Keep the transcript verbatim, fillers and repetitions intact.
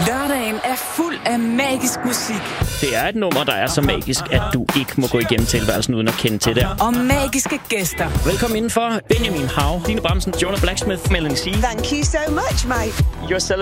Lørdagen er fuld af magisk musik. Det er et nummer, der er så magisk, at du ikke må gå igennem tilværelsen uden at kende til det. Og magiske gæster. Velkommen indenfor. Benjamin Hav, Line Bramsen, Jonah Blacksmith, Melanie C. Thank you so much, mate. You're